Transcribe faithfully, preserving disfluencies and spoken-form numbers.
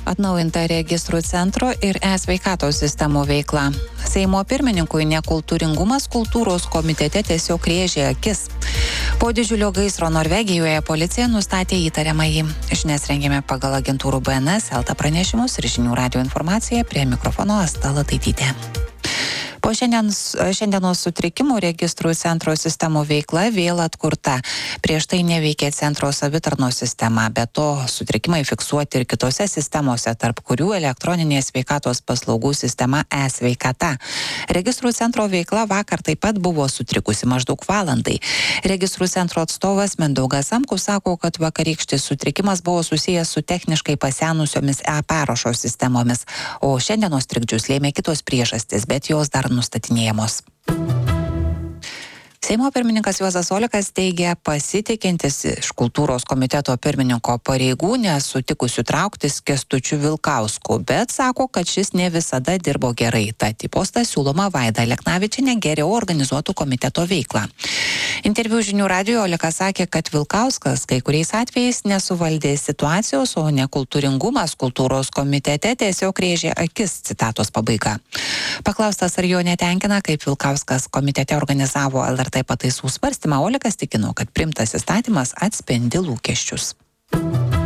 Atnaujinta registrų centro ir e-sveikatos sistemų veikla. Seimo pirmininkui nekultūringumas kultūros komitete tiesiog rėžė akis. Po didžiulio gaisro Norvegijoje policija nustatė įtariamąjį. Žinias rengėme pagal agentūrų B N S, Elta pranešimus ir žinių radijo informaciją. Prie mikrofono Asta Lataitytė. Po šiandienos, šiandienos sutrikimų registrų centro sistemų veikla vėl atkurta. Prieš tai neveikė centro savitarnos sistema, be to sutrikimai fiksuoti ir kitose sistemose, tarp kurių elektroninės sveikatos paslaugų sistema e-sveikata. Registrų centro veikla vakar taip pat buvo sutrikusi maždaug valandai. Registrų centro atstovas Mindaugas Samkus sako, kad vakarykštis sutrikimas buvo susijęs su techniškai pasenusiomis e-parašo sistemomis, o šiandienos trikdžius lėmė kitos priežastys, bet jos dar nustatinėjamos. Seimo pirmininkas Juozas Olekas teigia pasitikintis iš kultūros komiteto pirmininko pareigų nesutikusių trauktis Kęstučiu Vilkausku, bet sako, kad šis ne visada dirbo gerai. Tad į postą siūloma Vaida Aleknavičienė geriau organizuotų komiteto veiklą. Interviu žinių radijo Olekas sakė, kad Vilkauskas kai kuriais atvejais nesuvaldė situacijos, o nekultūringumas kultūros komitete tiesiog rėžė akis, citatos pabaiga. Paklaustas, ar jo netenkina, kaip Vilkauskas komitete organizavo L R T pataisų svarstymą, Olekas tikino, kad priimtas įstatymas atspindi lūkesčius.